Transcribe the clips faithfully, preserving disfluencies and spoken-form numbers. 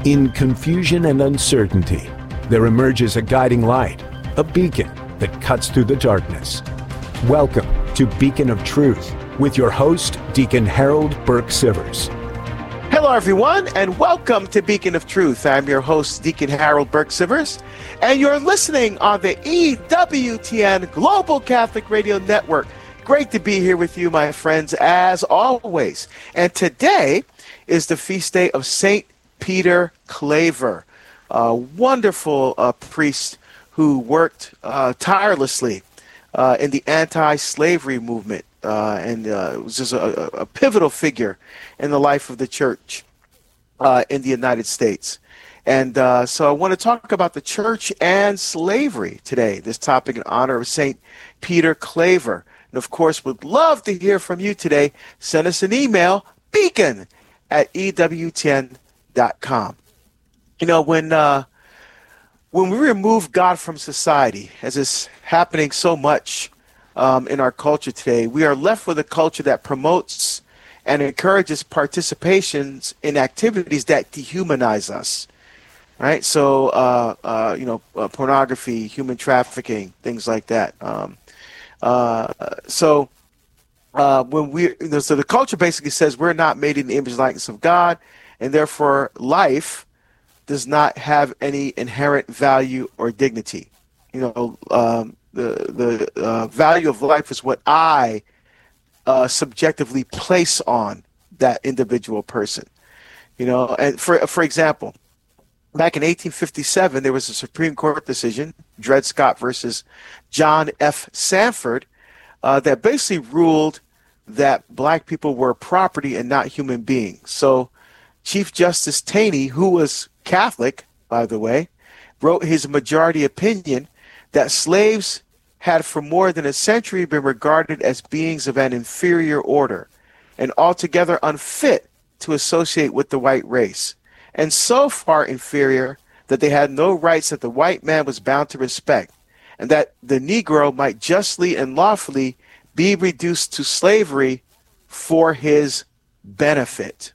In confusion and uncertainty, there emerges a guiding light, a beacon that cuts through the darkness. Welcome to Beacon of Truth with your host, Deacon Harold Burke Sivers. Hello, everyone, and welcome to Beacon of Truth. I'm your host, Deacon Harold Burke Sivers, and you're listening on the E W T N Global Catholic Radio Network. Great to be here with you, my friends, as always. And today is the feast day of Saint Peter Claver, a wonderful uh, priest who worked uh, tirelessly uh, in the anti-slavery movement, uh, and uh, was just a, a pivotal figure in the life of the church uh, in the United States. And uh, so I want to talk about the church and slavery today, this topic in honor of Saint Peter Claver. And of course, would love to hear from you today. Send us an email, beacon at E W T N dot com. You know, when uh, when we remove God from society, as is happening so much um, in our culture today, we are left with a culture that promotes and encourages participations in activities that dehumanize us. Right? So, uh, uh, you know, uh, pornography, human trafficking, things like that. Um, uh, so, uh, when we, you know, so the culture basically says we're not made in the image and likeness of God, and therefore life does not have any inherent value or dignity. You know, um, the the uh, value of life is what I uh, subjectively place on that individual person. You know, and for for example, back in eighteen fifty-seven, there was a Supreme Court decision, Dred Scott versus John F. Sanford, uh, that basically ruled that black people were property and not human beings. So Chief Justice Taney, who was Catholic, by the way, wrote his majority opinion that slaves had for more than a century been regarded as beings of an inferior order and altogether unfit to associate with the white race, and so far inferior that they had no rights that the white man was bound to respect, and that the Negro might justly and lawfully be reduced to slavery for his benefit.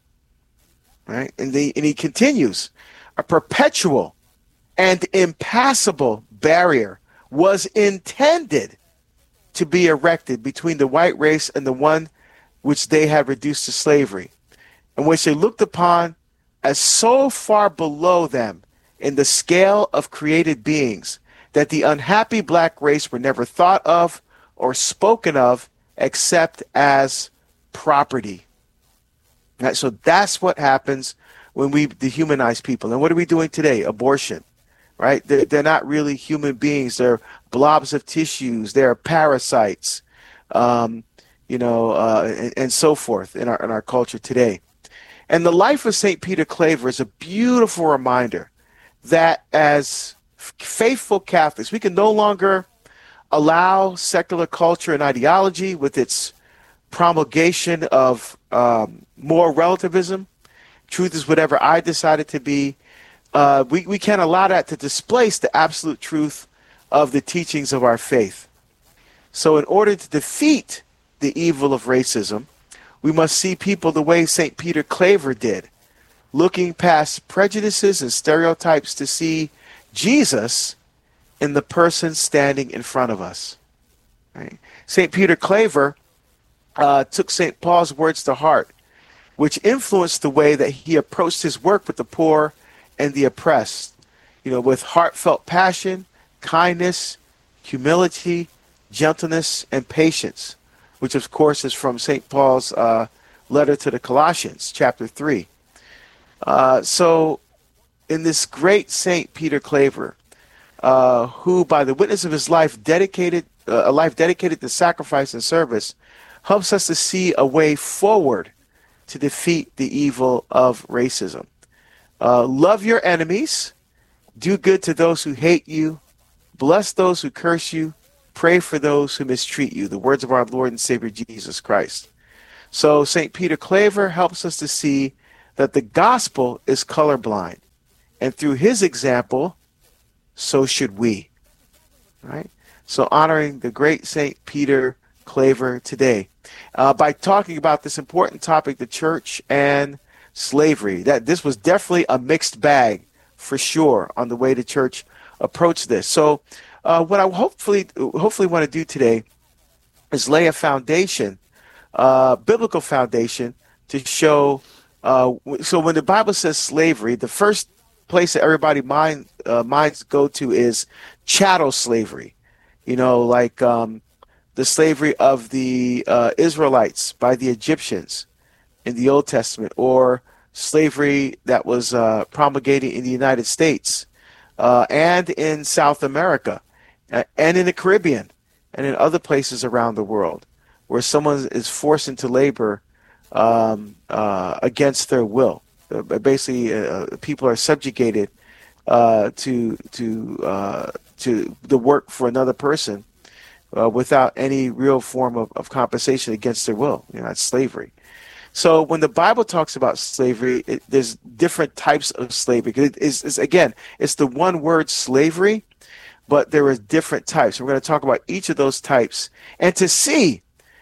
Right? And, the, and he continues, a perpetual and impassable barrier was intended to be erected between the white race and the one which they had reduced to slavery, and which they looked upon as so far below them in the scale of created beings that the unhappy black race were never thought of or spoken of except as property. Right, so that's what happens when we dehumanize people. And what are we doing today? Abortion, right? They're, they're not really human beings. They're blobs of tissues. They're parasites, um, you know, uh, and, and so forth in our in our culture today. And the life of Saint Peter Claver is a beautiful reminder that as faithful Catholics, we can no longer allow secular culture and ideology with its promulgation of um, moral relativism. Truth is whatever I decide it to be. Uh, we, we can't allow that to displace the absolute truth of the teachings of our faith. So in order to defeat the evil of racism, we must see people the way Saint Peter Claver did, looking past prejudices and stereotypes to see Jesus in the person standing in front of us. Right? Saint Peter Claver Uh, took Saint Paul's words to heart, which influenced the way that he approached his work with the poor and the oppressed, you know, with heartfelt passion, kindness, humility, gentleness, and patience, which of course is from Saint Paul's uh, letter to the Colossians, chapter three. Uh, so in this great Saint Peter Claver, uh, who by the witness of his life dedicated, uh, a life dedicated to sacrifice and service, helps us to see a way forward to defeat the evil of racism. Uh, love your enemies, do good to those who hate you, bless those who curse you, pray for those who mistreat you. The words of our Lord and Savior Jesus Christ. So Saint Peter Claver helps us to see that the gospel is colorblind, and through his example, so should we. Right? So honoring the great Saint Peter Claver today uh, by talking about this important topic, the church and slavery. That this was definitely a mixed bag for sure on the way the church approached this. So uh, what I hopefully hopefully want to do today is lay a foundation, uh, biblical foundation, to show. Uh, so when the Bible says slavery, the first place that everybody mind uh, minds go to is chattel slavery. You know, like um, the slavery of the uh, Israelites by the Egyptians in the Old Testament, or slavery that was uh, promulgated in the United States uh, and in South America uh, and in the Caribbean and in other places around the world, where someone is forced into labor um, uh, against their will. Uh, basically, uh, people are subjugated uh, to to uh, to the work for another person uh, without any real form of, of compensation against their will. You know, that's slavery. So when the Bible talks about slavery, it, there's different types of slavery. It is, it's, again, it's the one word slavery, but there are different types. We're going to talk about each of those types, and to see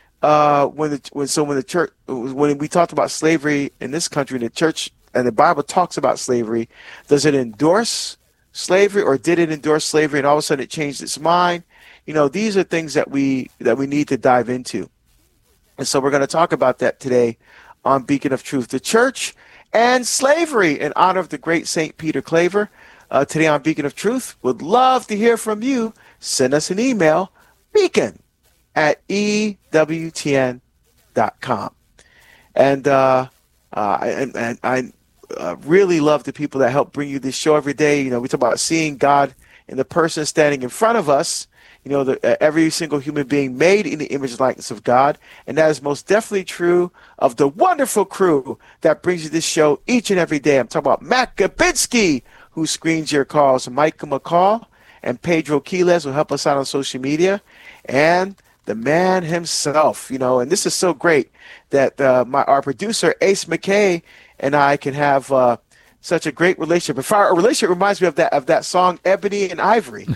uh, when the when so when the church when we talked about slavery in this country, the church and the Bible talks about slavery, does it endorse slavery, or did it endorse slavery and all of a sudden it changed its mind? You know, these are things that we that we need to dive into, and so we're going to talk about that today on Beacon of Truth, the church and slavery, in honor of the great Saint Peter Claver. Uh, today on Beacon of Truth, would love to hear from you. Send us an email, beacon at E W T N dot com. And, uh, uh, and, and I uh, really love the people that help bring you this show every day. You know, we talk about seeing God in the person standing in front of us. You know, the, uh, every single human being made in the image and likeness of God. And that is most definitely true of the wonderful crew that brings you this show each and every day. I'm talking about Matt Gabinski, who screens your calls, Micah McCall, and Pedro Quiles will help us out on social media, and the man himself, you know, and this is so great that uh, my our producer, Ace McKay, and I can have uh, such a great relationship. If our relationship reminds me of that of that song, Ebony and Ivory.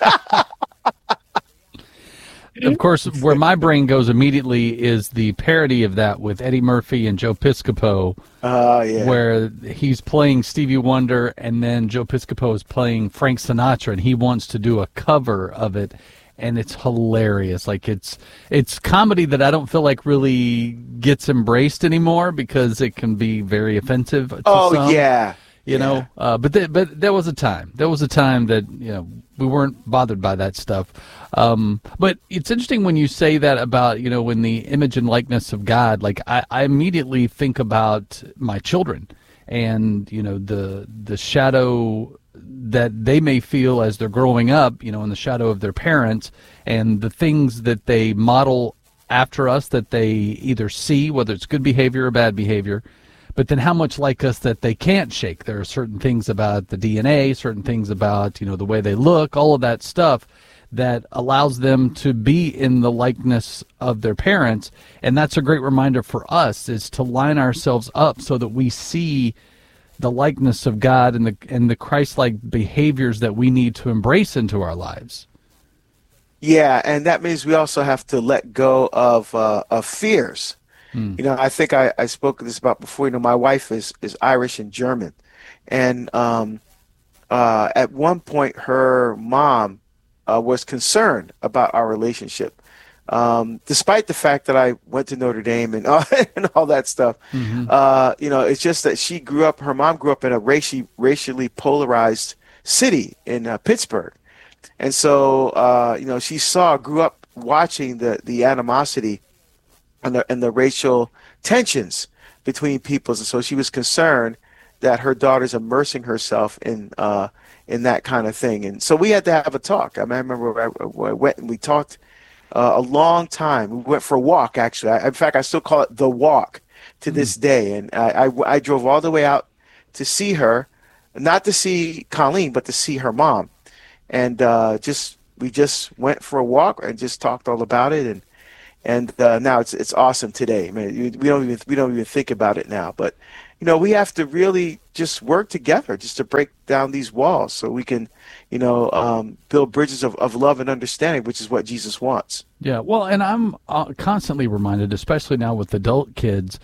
Of course, where my brain goes immediately is the parody of that with Eddie Murphy and Joe Piscopo, uh, yeah. where he's playing Stevie Wonder and then Joe Piscopo is playing Frank Sinatra, and he wants to do a cover of it, and it's hilarious. Like it's it's comedy that I don't feel like really gets embraced anymore because it can be very offensive to oh, some. yeah. You yeah. know, uh, but th- but there was a time. There was a time that, you know, we weren't bothered by that stuff. Um, but it's interesting when you say that about, you know, when the image and likeness of God, like I, I immediately think about my children and, you know, the the shadow that they may feel as they're growing up, you know, in the shadow of their parents, and the things that they model after us that they either see, whether it's good behavior or bad behavior, but then how much like us that they can't shake. There are certain things about the D N A, certain things about, you know, the way they look, all of that stuff that allows them to be in the likeness of their parents. And that's a great reminder for us, is to line ourselves up so that we see the likeness of God and the and the Christ-like behaviors that we need to embrace into our lives. Yeah, and that means we also have to let go of uh, of fears. Hmm. You know, I think I, I spoke this about before. You know, my wife is, is Irish and German. And um, uh, at one point, her mom uh, was concerned about our relationship, um, despite the fact that I went to Notre Dame and, uh, and all that stuff. Mm-hmm. Uh, you know, it's just that she grew up, her mom grew up in a racially, racially polarized city in uh, Pittsburgh. And so, uh, you know, she saw, grew up watching the, the animosity and the, and the racial tensions between peoples, and so she was concerned that her daughter's immersing herself in uh, in that kind of thing. And so we had to have a talk. I, mean, I remember I, I went and we talked uh, a long time. We went for a walk, actually. I, in fact, I still call it the walk to mm-hmm. this day. And I, I, I drove all the way out to see her, not to see Colleen, but to see her mom. And uh, just we just went for a walk and just talked all about it. And And uh, now it's it's awesome today. I mean, we don't even we don't even think about it now. But you know, we have to really just work together just to break down these walls, so we can, you know, um, build bridges of, of love and understanding, which is what Jesus wants. Yeah, well, and I'm uh, constantly reminded, especially now with adult kids,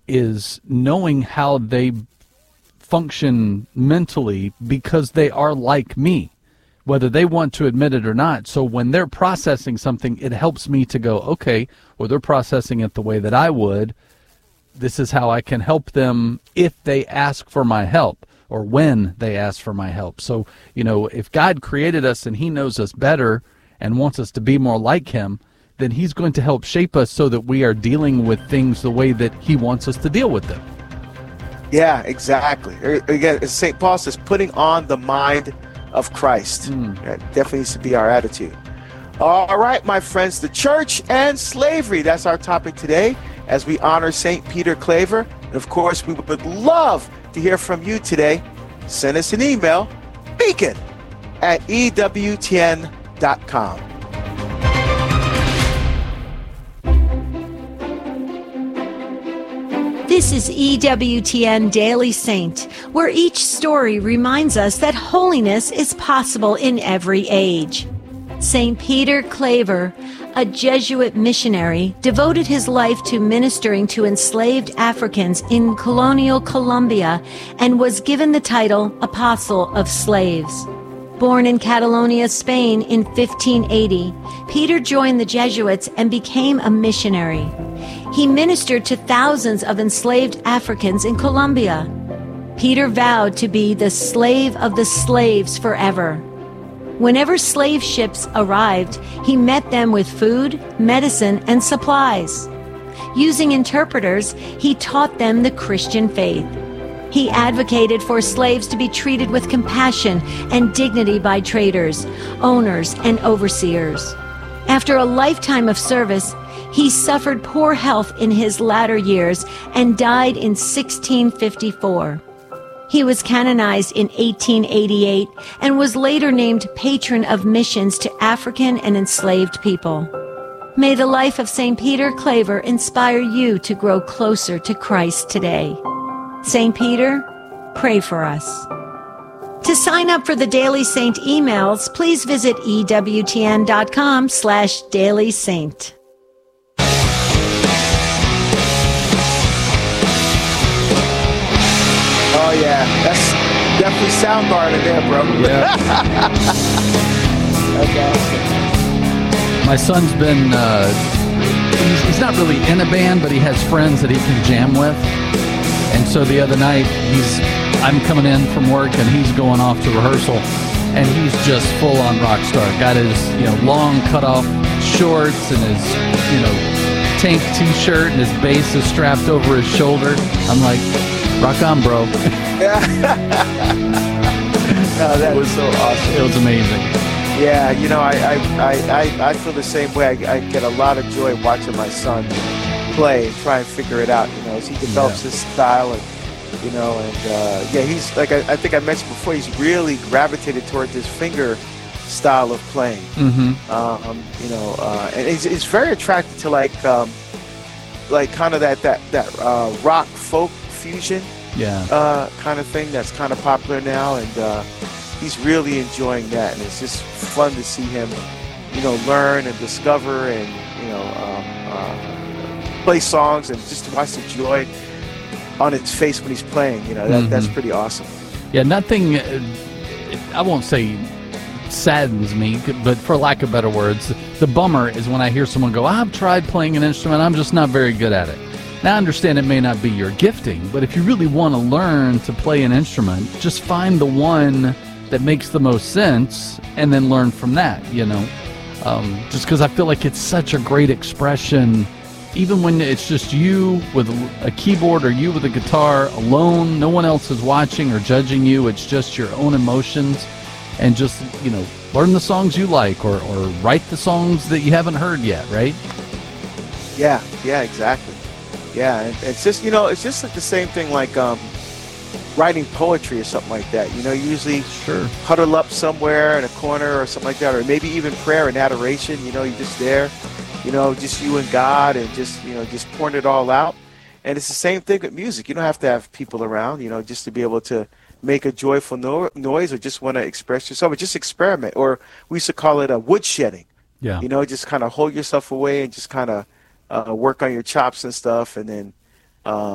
is knowing how they function mentally, because they are like me, whether they want to admit it or not. So when they're processing something, it helps me to go, okay, well, they're processing it the way that I would. This is how I can help them if they ask for my help, or when they ask for my help. So, you know, if God created us and he knows us better and wants us to be more like him, then he's going to help shape us so that we are dealing with things the way that he wants us to deal with them. Yeah, exactly. Again, Saint Paul says, putting on the mind of Christ. Mm. That definitely needs to be our attitude. All right, my friends, the church and slavery. That's our topic today as we honor Saint Peter Claver. And of course, we would love to hear from you today. Send us an email, beacon at E W T N dot com. This is E W T N Daily Saint, where each story reminds us that holiness is possible in every age. Saint Peter Claver, a Jesuit missionary, devoted his life to ministering to enslaved Africans in colonial Colombia and was given the title Apostle of Slaves. Born in Catalonia, Spain in fifteen eighty, Peter joined the Jesuits and became a missionary. He ministered to thousands of enslaved Africans in Colombia. Peter vowed to be the slave of the slaves forever. Whenever slave ships arrived, he met them with food, medicine, and supplies. Using interpreters, he taught them the Christian faith. He advocated for slaves to be treated with compassion and dignity by traders, owners, and overseers. After a lifetime of service, he suffered poor health in his latter years and died in sixteen fifty-four. He was canonized in eighteen eighty-eight and was later named patron of missions to African and enslaved people. May the life of Saint Peter Claver inspire you to grow closer to Christ today. Saint Peter, pray for us. To sign up for the Daily Saint emails, please visit E W T N dot com slash Daily Saint. Oh, yeah. That's definitely Soundgarden there, bro. Yeah. That's awesome. My son's been, uh, he's, he's not really in a band, but he has friends that he can jam with. And so the other night, he's, I'm coming in from work and he's going off to rehearsal, and he's just full on rock star. Got his, you know, long cut off shorts and his, you know, tank t-shirt, and his bass is strapped over his shoulder. I'm like, rock on, bro. Yeah. No, that was so awesome. It was amazing. Yeah, you know, I I, I, I, I feel the same way. I, I get a lot of joy watching my son play and try and figure it out, you know, as he develops yeah. his style. And you know, and uh, yeah, he's like I, I think I mentioned before, he's really gravitated toward this finger style of playing. Mm-hmm. Um, you know, uh, and he's, he's very attracted to like um, like kind of that that that uh, rock folk fusion, yeah, uh, kind of thing that's kind of popular now, and uh, he's really enjoying that, and it's just fun to see him, you know, learn and discover, and you know, um, uh, play songs, and just to watch the joy on its face when he's playing. You know, that, mm-hmm. that's pretty awesome. Yeah, nothing. Uh, I won't say saddens me, but for lack of better words, the bummer is when I hear someone go, "I've tried playing an instrument, I'm just not very good at it." Now, I understand it may not be your gifting, but if you really want to learn to play an instrument, just find the one that makes the most sense and then learn from that, you know. Um, just because I feel like it's such a great expression, even when it's just you with a keyboard or you with a guitar alone, no one else is watching or judging you, it's just your own emotions, and just, you know, learn the songs you like, or, or write the songs that you haven't heard yet, right? Yeah, yeah, exactly. Yeah, and it's just, you know, it's just like the same thing like um, writing poetry or something like that. You know, you usually sure. huddle up somewhere in a corner or something like that, or maybe even prayer and adoration. You know, you're just there, you know, just you and God, and just, you know, just pouring it all out. And it's the same thing with music. You don't have to have people around, you know, just to be able to make a joyful no- noise, or just want to express yourself, or just experiment. Or we used to call it a woodshedding. Yeah. You know, just kind of hold yourself away and just kind of uh, work on your chops and stuff, and then, um,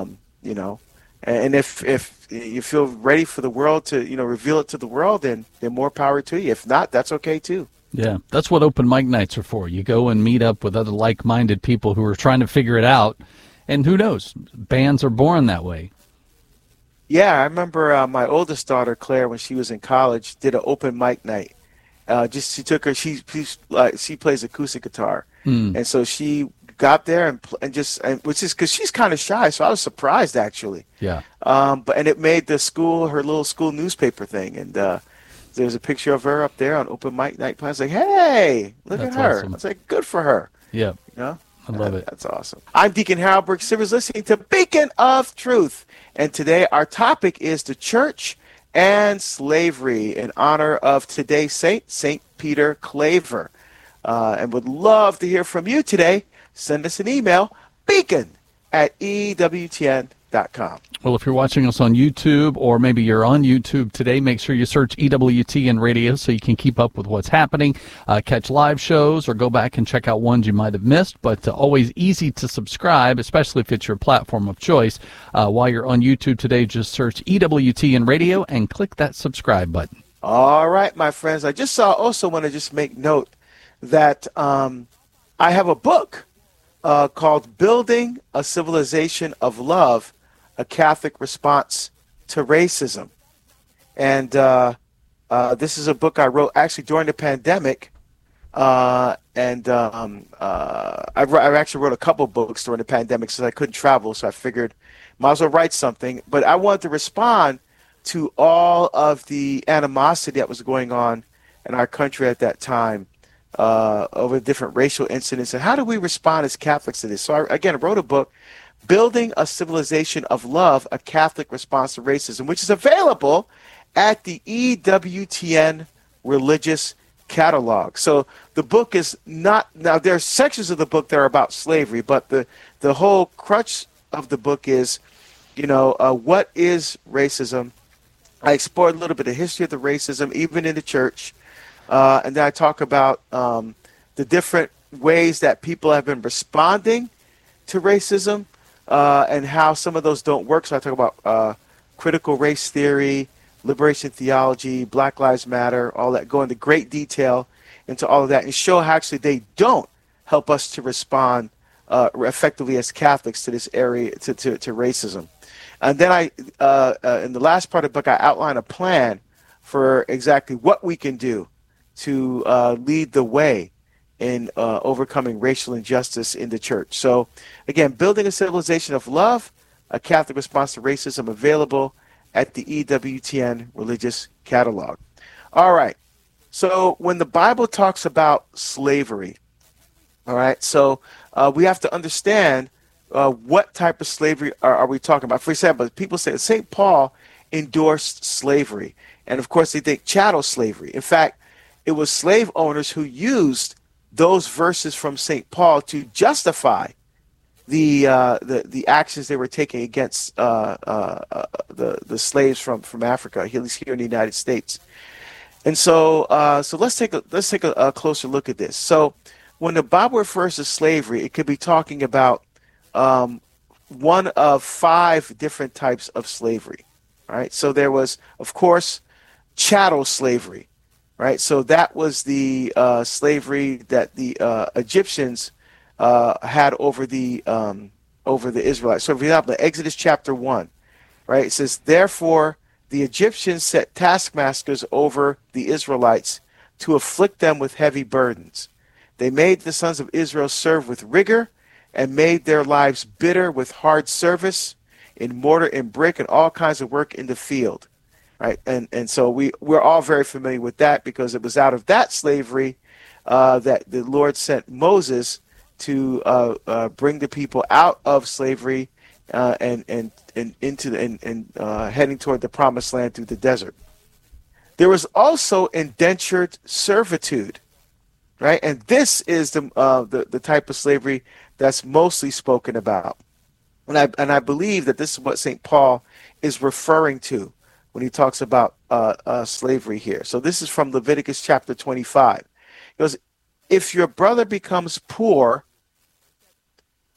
you know. And if if you feel ready for the world to, you know, reveal it to the world, then then more power to you. If not, that's okay too. Yeah, that's what open mic nights are for. You go and meet up with other like-minded people who are trying to figure it out, and who knows, bands are born that way. Yeah, I remember uh, my oldest daughter Claire, when she was in college, did an open mic night. Uh, just she took her. She she, uh, she plays acoustic guitar, Mm. and so she got there and pl- and just and, which is because she's kind of shy. So I was surprised actually. Yeah. Um, but and it made the school her little school newspaper thing, and uh, there's a picture of her up there on open mic night. I was like, hey, look That's at her. awesome. I was like, good for her. Yeah. You know, I love Uh, it. That's awesome. I'm Deacon Harold Burke Sivers, listening to Beacon of Truth, and today our topic is the church and slavery in honor of today's saint, Saint Peter Claver. Uh, and would love to hear from you today. Send us an email, beacon at E W T N dot com. Well, if you're watching us on YouTube, or maybe you're on YouTube today, make sure you search E W T N Radio so you can keep up with what's happening, uh, catch live shows, or go back and check out ones you might have missed. But uh, always easy to subscribe, especially if it's your platform of choice. Uh, while you're on YouTube today, just search E W T N Radio and click that subscribe button. All right, my friends. I just saw, also want to just make note that um, I have a book uh, called Building a Civilization of Love, a Catholic Response to Racism. And uh, uh, this is a book I wrote actually during the pandemic. Uh, and um, uh, I, I actually wrote a couple books during the pandemic since I couldn't travel. So I figured might as well write something. But I wanted to respond to all of the animosity that was going on in our country at that time uh, over different racial incidents. And how do we respond as Catholics to this? So I, again, I wrote a book, Building a Civilization of Love, a Catholic Response to Racism, which is available at the E W T N Religious Catalog. So the book is not, now there are sections of the book that are about slavery, but the, the whole crux of the book is, you know, uh, what is racism? I explored a little bit of history of the racism, even in the church. Uh, and then I talk about um, the different ways that people have been responding to racism uh, and how some of those don't work. So I talk about uh, critical race theory, liberation theology, Black Lives Matter, all that, go into great detail into all of that and show how actually they don't help us to respond uh, effectively as Catholics to this area, to, to, to racism. And then I, uh, uh, in the last part of the book, I outline a plan for exactly what we can do to uh, lead the way in uh, overcoming racial injustice in the church. So, again, Building a Civilization of Love, a Catholic Response to Racism, available at the E W T N Religious Catalog. All right. So when the Bible talks about slavery, all right, so uh, we have to understand uh, what type of slavery are, are we talking about. For example, people say Saint Paul endorsed slavery. And, of course, they think chattel slavery. In fact, it was slave owners who used those verses from Saint Paul to justify the uh, the the actions they were taking against uh, uh, uh, the the slaves from, from Africa, at least here in the United States. And so uh, so let's take a let's take a, a closer look at this. So when the Bible refers to slavery, it could be talking about um, one of five different types of slavery. All right. So there was, of course, chattel slavery. Right, so that was the uh, slavery that the uh, Egyptians uh, had over the um, over the Israelites. So, for example, Exodus chapter one, right? It says, "Therefore, the Egyptians set taskmasters over the Israelites to afflict them with heavy burdens. They made the sons of Israel serve with rigor, and made their lives bitter with hard service in mortar and brick and all kinds of work in the field." Right, and and so we we're all very familiar with that because it was out of that slavery uh, that the Lord sent Moses to uh, uh, bring the people out of slavery uh, and and and into the, and, and uh, heading toward the promised land through the desert. There was also indentured servitude, right, and this is the uh, the the type of slavery that's mostly spoken about, and I and I believe that this is what Saint Paul is referring to when he talks about uh, uh, slavery here. So this is from Leviticus chapter twenty-five. It goes, "If your brother becomes poor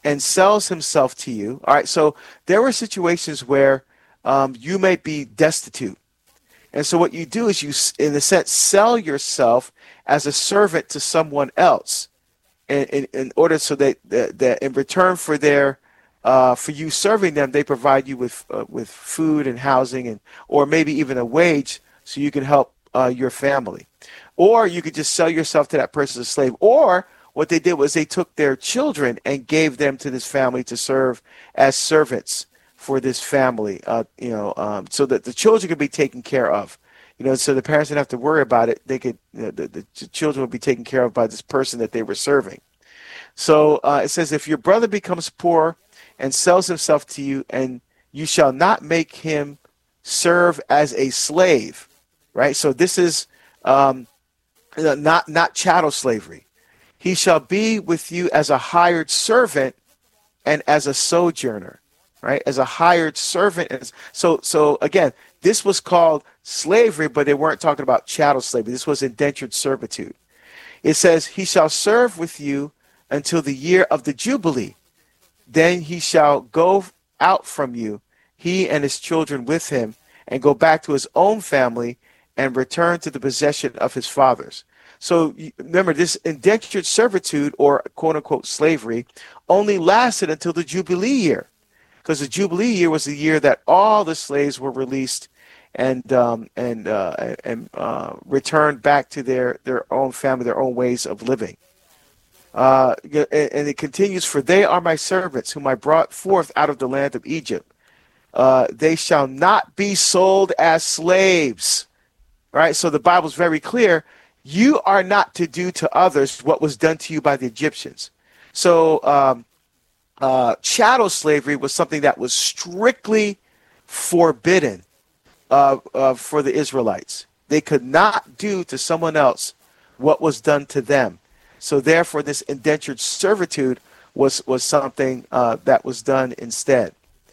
and sells himself to you. All right, so there were situations where um, you may be destitute. And so what you do is you, in a sense, sell yourself as a servant to someone else in, in, in order so that, that, that in return for their uh, for you serving them, they provide you with uh, with food and housing and or maybe even a wage so you can help uh, your family. Or you could just sell yourself to that person as a slave. Or what they did was they took their children and gave them to this family to serve as servants for this family, uh, you know, um, so that the children could be taken care of. You know, so the parents didn't have to worry about it. They could, you know, the, the children would be taken care of by this person that they were serving. So uh, it says, if your brother becomes poor and sells himself to you, and you shall not make him serve as a slave, right? So this is um, not not chattel slavery. He shall be with you as a hired servant and as a sojourner, right? As a hired servant. So, so again, this was called slavery, but they weren't talking about chattel slavery. This was indentured servitude. It says, he shall serve with you until the year of the Jubilee. Then he shall go out from you, he and his children with him, and go back to his own family and return to the possession of his fathers. So remember, this indentured servitude, or quote unquote slavery, only lasted until the Jubilee year, because the Jubilee year was the year that all the slaves were released and um, and uh, and uh, returned back to their, their own family, their own ways of living. Uh, and it continues, for they are my servants, whom I brought forth out of the land of Egypt. Uh, they shall not be sold as slaves. Right? So the Bible is very clear. You are not to do to others what was done to you by the Egyptians. So um, uh, chattel slavery was something that was strictly forbidden uh, uh, for the Israelites. They could not do to someone else what was done to them. So therefore, this indentured servitude was, was something uh, that was done instead.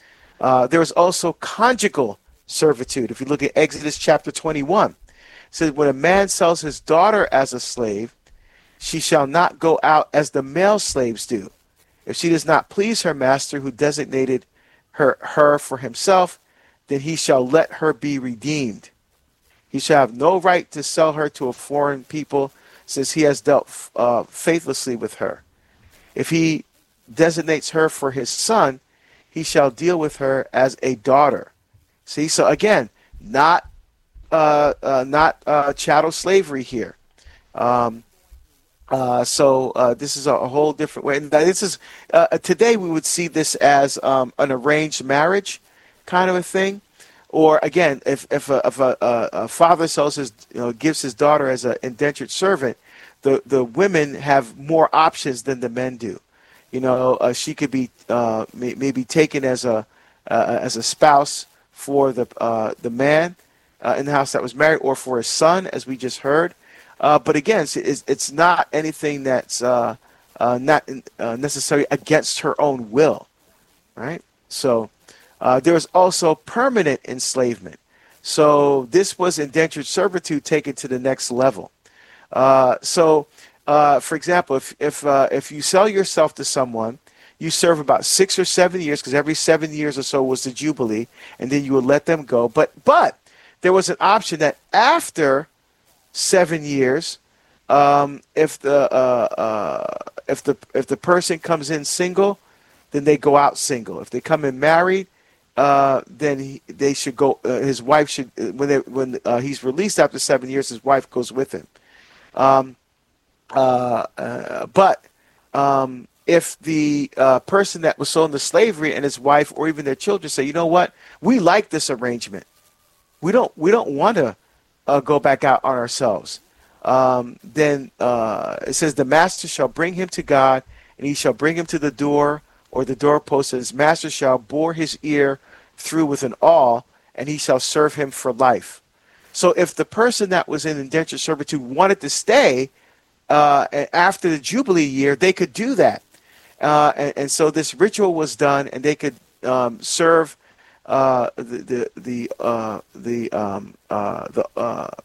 Uh, there was also conjugal servitude. If you look at Exodus chapter twenty-one, it says, when a man sells his daughter as a slave, she shall not go out as the male slaves do. If she does not please her master, who designated her, her for himself, then he shall let her be redeemed. He shall have no right to sell her to a foreign people, since he has dealt uh, faithlessly with her. If he designates her for his son, he shall deal with her as a daughter. See, so again, not uh, uh, not uh, chattel slavery here. Um, uh, so uh, this is a, a whole different way. And this is uh, today we would see this as um, an arranged marriage kind of a thing. Or again, if if a, if a, a, a father sells his, you know, gives his daughter as an indentured servant, the, the women have more options than the men do. You know, uh, she could be uh, may, maybe taken as a uh, as a spouse for the uh, the man uh, in the house that was married, or for his son, as we just heard. Uh, but again, it's, it's not anything that's uh, uh, not uh, necessarily against her own will, right? So. Uh, there was also permanent enslavement. So this was indentured servitude taken to the next level. Uh, so, uh, for example, if if uh, if you sell yourself to someone, you serve about six or seven years, because every seven years or so was the Jubilee, and then you would let them go. But but there was an option that after seven years, um, if the uh, uh, if the if the person comes in single, then they go out single. If they come in married, Uh, then he, they should go. Uh, his wife should when they, when uh, he's released after seven years, his wife goes with him. Um, uh, uh, but um, if the uh, person that was sold into slavery and his wife or even their children say, you know what, we like this arrangement. We don't we don't want to uh, go back out on ourselves. Um, then uh, it says the master shall bring him to God, and he shall bring him to the door or the doorpost, and his master shall bore his ear through with an awl, and he shall serve him for life. So if the person that was in indentured servitude wanted to stay uh, after the Jubilee year, they could do that. Uh, and, and so this ritual was done, and they could um, serve uh, the the the uh, the um, uh, the uh,